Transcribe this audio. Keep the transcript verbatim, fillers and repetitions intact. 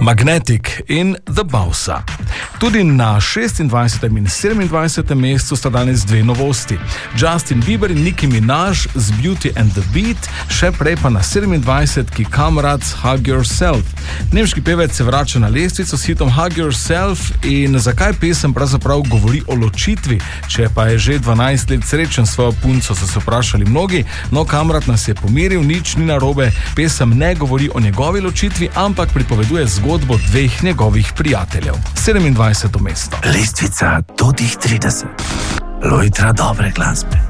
Magnetic in The Bausa. Tudi na šestindvajsetem in sedemindvajsetem mestu sta danes dve novosti. Justin Bieber in Nicki Minaj z Beauty and the Beat, še prej pa na sedemindvajsetki Kamrats Hug Yourself. Nemški pevec se vrača na lestvico s hitom Hug Yourself in zakaj pesem pravzaprav govori o ločitvi, če pa je že dvanajst let srečen s svojo punco, so se vprašali mnogi. No, Kamrat nas je pomiril, nič ni narobe, pesem ne govori o njegovi ločitvi, ampak pripoveduje zgodbo dveh njegovih prijateljev. sedemindvajseto mesto. Lestvica do tih trideset. Lojtra dobre glasbe.